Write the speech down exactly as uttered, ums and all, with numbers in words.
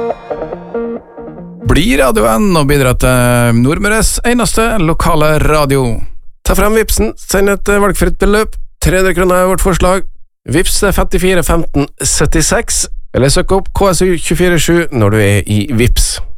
Bli radioen og bidra til Nordmøres eneste lokale radio. Ta frem Vipsen, send et valgfritt beløp, tre hundre kroner er vårt forslag. Vips er femtifire femten syttiseks, eller søk opp K S U to fire sju når du er i Vips.